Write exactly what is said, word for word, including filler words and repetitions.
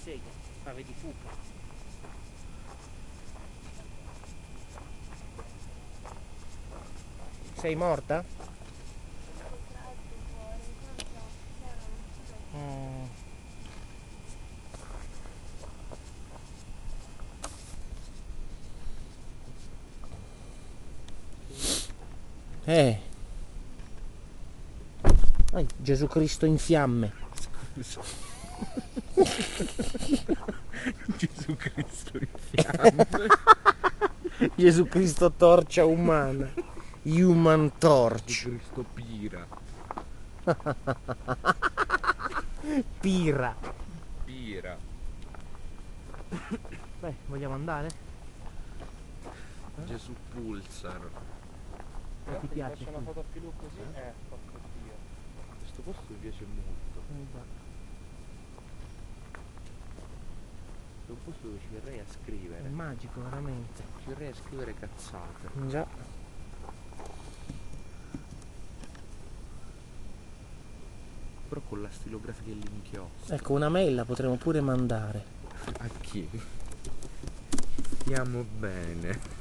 segue, fave di fuca. Sei morta? Mm. Eh. Oh, Gesù Cristo in fiamme. Scusa. Gesù Cristo in fiamme. Gesù Cristo torcia umana. Human Torch. Gesù Cristo pira. Pira. Pira. Beh, vogliamo andare? Gesù Pulsar. Ma ti piace? Faccio una foto a filù così? Eh, porco Dio. Questo posto mi piace molto. È un posto dove ci verrei a scrivere. È magico, veramente. Ci verrei a scrivere cazzate. Già. Però con la stilografica e l'inchiostro. Ecco, una mail la potremo pure mandare. A chi? Stiamo bene.